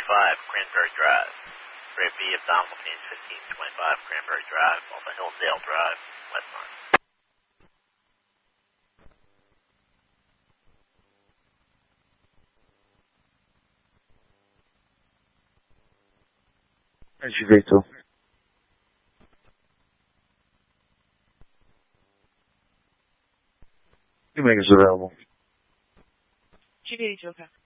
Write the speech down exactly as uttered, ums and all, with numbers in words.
twenty-five, Cranberry Drive. Grade B, abdominal pain, fifteen twenty-five, Cranberry Drive, off of Hillsdale Drive, Westmont. Energy vehicle. Two makers available. Chief eighty-two, okay.